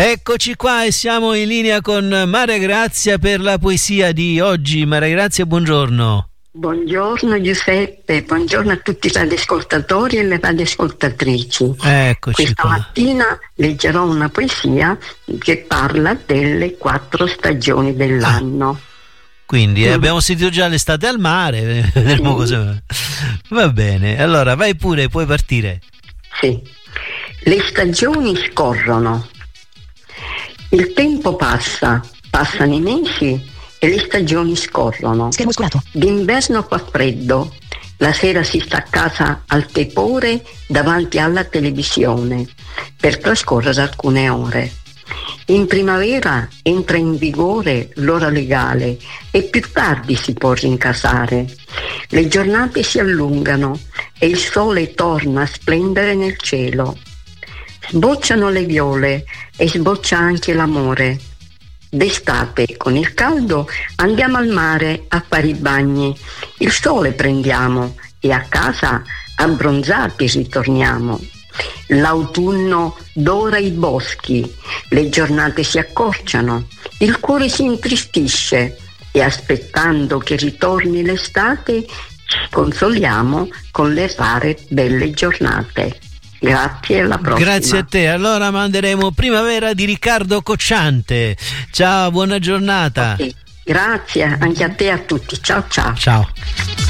Eccoci qua e siamo in linea con Maria Grazia per la poesia di oggi. Maria Grazia, buongiorno. Buongiorno Giuseppe, buongiorno a tutti i radioascoltatori e le radioascoltatrici. Eccoci Questa qua. mattina leggerò una poesia che parla delle 4 stagioni dell'anno. Quindi abbiamo sentito già l'estate al mare, vedremo cosa. Va bene, allora vai pure, puoi partire. Sì. Le stagioni scorrono. Il tempo passa, passano i mesi e le stagioni scorrono. Schermo oscurato. D'inverno fa freddo, la sera si sta a casa al tepore davanti alla televisione per trascorrere alcune ore. In primavera entra in vigore l'ora legale e più tardi si può rincasare. Le giornate si allungano e il sole torna a splendere nel cielo. Sbocciano le viole e sboccia anche l'amore. D'estate, con il caldo, andiamo al mare a fare i bagni. Il sole prendiamo e a casa abbronzati ritorniamo. L'autunno dora i boschi, le giornate si accorciano, il cuore si intristisce e aspettando che ritorni l'estate ci consoliamo con le rare belle giornate. Grazie, alla prossima. Grazie a te. Allora manderemo Primavera di Riccardo Cocciante. Ciao, buona giornata. Okay. Grazie anche a te e a tutti. Ciao ciao. Ciao.